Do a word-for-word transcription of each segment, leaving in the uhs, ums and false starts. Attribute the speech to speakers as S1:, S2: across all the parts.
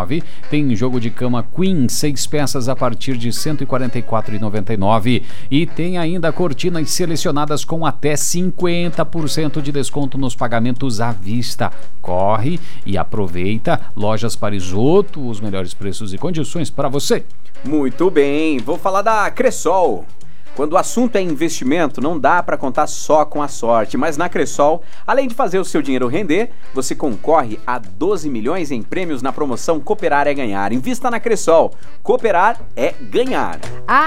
S1: nove. Tem jogo de cama Queen, seis peças a partir de cento e quarenta e quatro reais e noventa e nove centavos. E tem ainda cortinas selecionadas com até cinquenta por cento de desconto nos pagamentos à vista. Corre e aproveita. Lojas Parisoto, os melhores preços e condições para você.
S2: Muito bem, vou falar da Cressol. Quando o assunto é investimento, não dá para contar só com a sorte, mas na Cressol, além de fazer o seu dinheiro render, você concorre a doze milhões em prêmios na promoção Cooperar é Ganhar. Invista na Cressol. Cooperar é ganhar.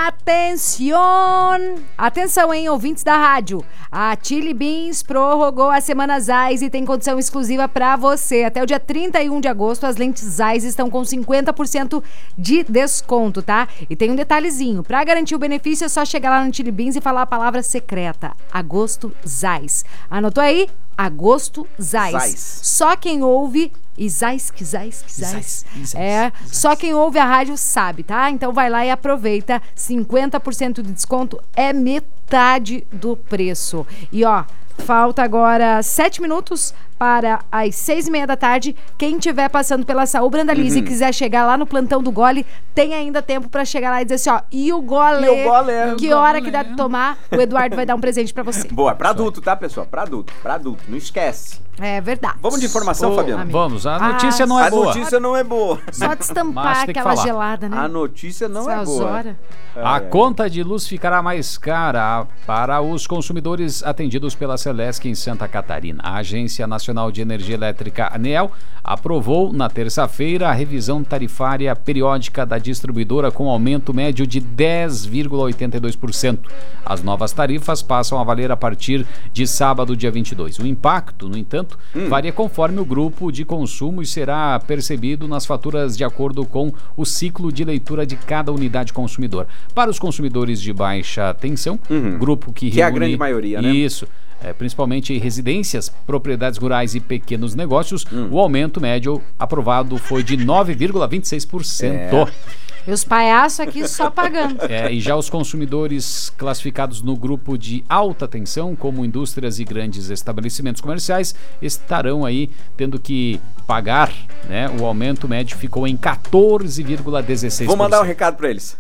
S3: Atenção! Atenção, hein, ouvintes da rádio. A Chili Beans prorrogou a Semana Zeiss e tem condição exclusiva para você. Até o dia trinta e um de agosto, as lentes Zeiss estão com cinquenta por cento de desconto, tá? E tem um detalhezinho. Para garantir o benefício, é só chegar lá no Chili Beans e falar a palavra secreta. Agosto Zeiss. Anotou aí? Agosto Zeiss. Zeiss. Só quem ouve... E Zeiss, que Zeiss, que Zeiss. Zeiss, é, Zeiss. Só quem ouve a rádio sabe, tá? Então vai lá e aproveita. cinquenta por cento de desconto é metade do preço. E ó, falta agora sete minutos para as seis e meia da tarde. Quem estiver passando pela Saúl Brandalize uhum. e quiser chegar lá no plantão do gole, tem ainda tempo para chegar lá e dizer assim, ó, e o gole? E o gole? Que hora gole. Que dá de tomar, o Eduardo vai dar um presente para você.
S2: Boa, pra adulto, tá, pessoal? Pra adulto, pra adulto, não esquece.
S3: É verdade.
S2: Vamos de informação,
S1: oh,
S2: Fabiana?
S1: Amigo. Vamos, a notícia ah, não é
S2: a
S1: boa.
S2: A notícia não é boa.
S3: Só de estampar aquela gelada, né?
S2: A notícia não Essas é boa. Horas.
S1: A é. conta de luz ficará mais cara para os consumidores atendidos pela Celesc em Santa Catarina. A Agência Nacional de Energia Elétrica, ANEEL, aprovou na terça-feira a revisão tarifária periódica da distribuidora com aumento médio de dez vírgula oitenta e dois por cento. As novas tarifas passam a valer a partir de sábado, dia vinte e dois. O impacto, no entanto, hum. varia conforme o grupo de consumo e será percebido nas faturas de acordo com o ciclo de leitura de cada unidade consumidora. Para os consumidores de baixa tensão, uhum. grupo que,
S2: que
S1: reúne...
S2: é a grande maioria, né?
S1: Isso. É, principalmente residências, propriedades rurais e pequenos negócios, hum. o aumento médio aprovado foi de nove vírgula vinte e seis por cento. É.
S3: E os palhaços aqui só pagando.
S1: É, e já os consumidores classificados no grupo de alta tensão, como indústrias e grandes estabelecimentos comerciais, estarão aí tendo que pagar, né? O aumento médio ficou em quatorze vírgula dezesseis por cento.
S2: Vou mandar um recado pra eles.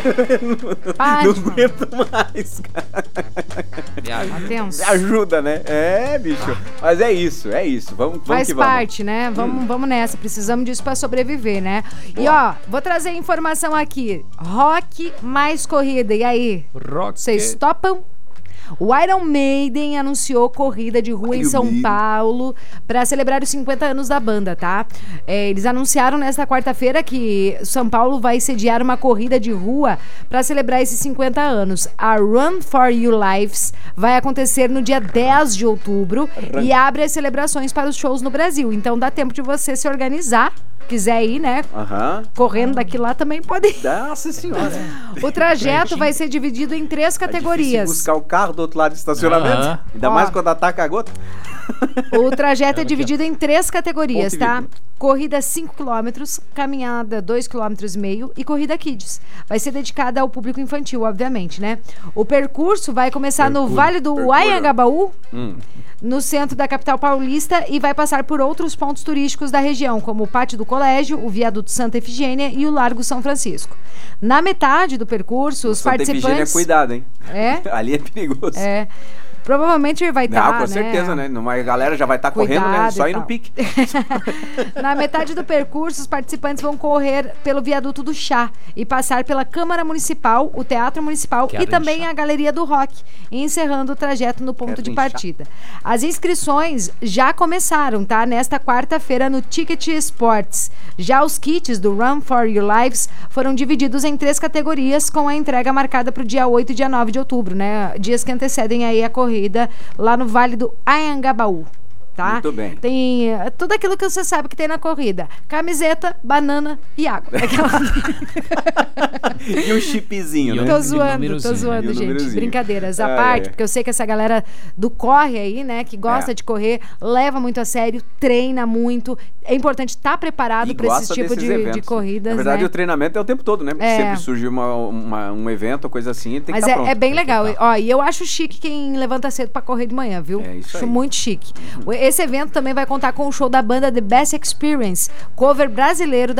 S3: Pode,
S2: não aguento mais, cara.
S3: Atenção.
S2: Ajuda, né? É, bicho. Mas é isso, é isso. Vamos, vamos
S3: Faz
S2: que vamos.
S3: parte, né? Vamos, hum. vamos nessa. Precisamos disso pra sobreviver, né? Boa. E ó, vou trazer informação aqui. Rock mais corrida. E aí?
S1: Rock.
S3: Vocês topam? O Iron Maiden anunciou corrida de rua em São Paulo para celebrar os cinquenta anos da banda, tá? É, eles anunciaram nesta quarta-feira que São Paulo vai sediar uma corrida de rua para celebrar esses cinquenta anos. A Run for Your Lives vai acontecer no dia dez de outubro Run. E abre as celebrações para os shows no Brasil. Então dá tempo de você se organizar. Quiser ir, né?
S2: Uhum.
S3: Correndo daqui lá também pode ir.
S2: Nossa senhora.
S3: O trajeto vai ser dividido em três categorias.
S2: É buscar o carro do outro lado do estacionamento. Uhum. Ainda Ó, mais quando ataca a gota.
S3: O trajeto é dividido em três categorias, tá? Corrida cinco quilômetros, caminhada dois quilômetros e meio e corrida kids. Vai ser dedicada ao público infantil, obviamente, né? O percurso vai começar percurso, no Vale do Anhangabaú, hum. no centro da capital paulista, e vai passar por outros pontos turísticos da região, como o Pátio do Colégio, o Viaduto Santa Efigênia e o Largo São Francisco. Na metade do percurso, os
S2: Santa
S3: participantes...
S2: Efigênia, cuidado, hein?
S3: É?
S2: Ali é perigoso.
S3: É. Provavelmente vai estar,
S2: tá,
S3: né?
S2: Com certeza, né? Uma galera já vai estar tá correndo, né? Só ir no pique.
S3: Na metade do percurso, os participantes vão correr pelo Viaduto do Chá e passar pela Câmara Municipal, o Teatro Municipal Quero e também inchar. A Galeria do Rock, encerrando o trajeto no ponto Quero de partida. Inchar. As inscrições já começaram, tá? Nesta quarta-feira no Ticket Sports. Já os kits do Run for Your Lives foram divididos em três categorias, com a entrega marcada para o dia oito e dia nove de outubro, né? Dias que antecedem aí a corrida lá no Vale do Anhangabaú, tá?
S2: Muito bem.
S3: Tem uh, tudo aquilo que você sabe que tem na corrida: camiseta, banana e água.
S2: E um chipzinho, né?
S3: Tô zoando, tô zoando, gente. Brincadeiras à ah, parte, é. porque eu sei que essa galera do corre aí, né, que gosta é. de correr, leva muito a sério, treina muito. É importante estar preparado para esse tipo de, de corridas.
S2: Na verdade,
S3: né?
S2: o treinamento é o tempo todo, né? Porque é. sempre surge uma, uma, um evento, coisa assim, e tem
S3: Mas
S2: que estar
S3: é,
S2: pronto.
S3: é bem legal. Ó, e eu acho chique quem levanta cedo para correr de manhã, viu?
S2: É isso
S3: acho
S2: aí.
S3: muito chique. Uhum. Esse evento também vai contar com o show da banda The Best Experience, cover brasileiro da